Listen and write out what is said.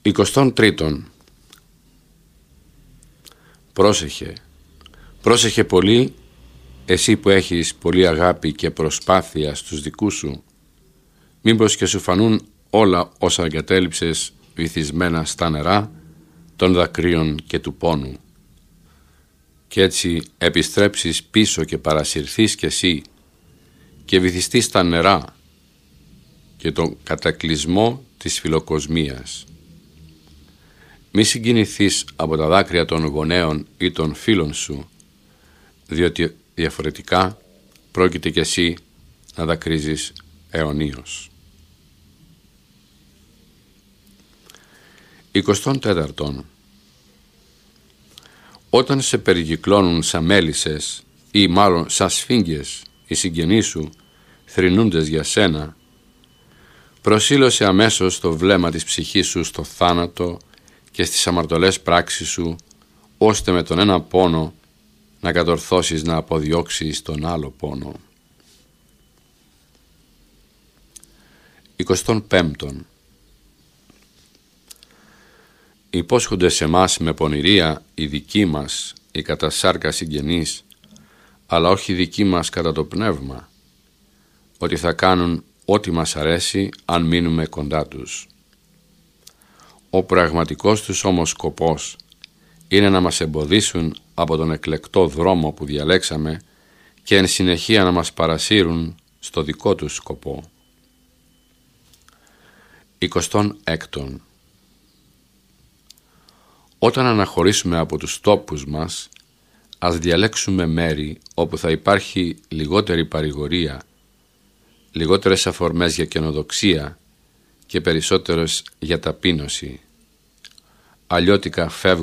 23. Πρόσεχε πολύ, εσύ που έχεις πολύ αγάπη και προσπάθεια στους δικούς σου, μήπως και σου φανούν όλα όσα εγκατέλειψες βυθισμένα στα νερά των δακρύων και του πόνου, και έτσι επιστρέψεις πίσω και παρασυρθείς κι εσύ και βυθιστείς στα νερά και τον κατακλυσμό της φιλοκοσμίας. Μη συγκινηθείς από τα δάκρυα των γονέων ή των φίλων σου, διότι διαφορετικά πρόκειται κι εσύ να δακρύζεις αιωνίως. 24. Όταν σε περικυκλώνουν σαν μέλισσες ή μάλλον σαν σφίγγες οι συγγενείς σου, θρηνούντες για σένα, προσήλωσε αμέσως το βλέμμα της ψυχής σου στο θάνατο και στις αμαρτωλές πράξεις σου, ώστε με τον ένα πόνο να κατορθώσεις να αποδιώξεις τον άλλο πόνο. 25. Υπόσχονται σε μας με πονηρία οι δικοί μας, οι κατά σάρκα συγγενείς, αλλά όχι οι δικοί μας κατά το πνεύμα, ότι θα κάνουν ό,τι μας αρέσει αν μείνουμε κοντά τους. Ο πραγματικός τους όμως σκοπός είναι να μας εμποδίσουν από τον εκλεκτό δρόμο που διαλέξαμε και εν συνεχεία να μας παρασύρουν στο δικό τους σκοπό. 26. Όταν αναχωρήσουμε από τους τόπους μας, ας διαλέξουμε μέρη όπου θα υπάρχει λιγότερη παρηγορία, λιγότερες αφορμές για καινοδοξία και περισσότερες για ταπείνωση. Αλλιώτικα φεύγουμε